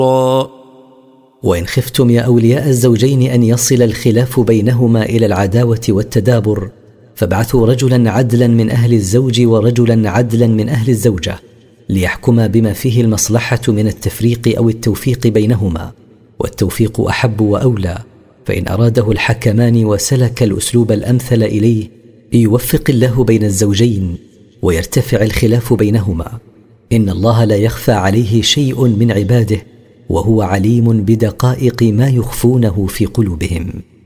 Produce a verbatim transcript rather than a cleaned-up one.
وإن خفتم يا أولياء الزوجين أن يصل الخلاف بينهما إلى العداوة والتدابر فابعثوا رجلا عدلا من أهل الزوج ورجلا عدلا من أهل الزوجة ليحكما بما فيه المصلحة من التفريق أو التوفيق بينهما، والتوفيق أحب وأولى، فإن أراده الحكمان وسلك الأسلوب الأمثل إليه يوفق الله بين الزوجين ويرتفع الخلاف بينهما. إن الله لا يخفى عليه شيء من عباده، وهو عليم بدقائق ما يخفونه في قلوبهم.